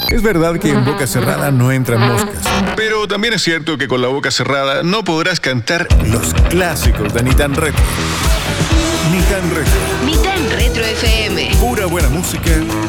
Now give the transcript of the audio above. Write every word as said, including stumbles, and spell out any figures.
Es verdad que en boca cerrada no entran moscas, Pero también es cierto que con la boca cerrada no podrás cantar. los clásicos de Ni Tan Retro. Ni Tan Retro. Ni tan retro F M. Pura buena música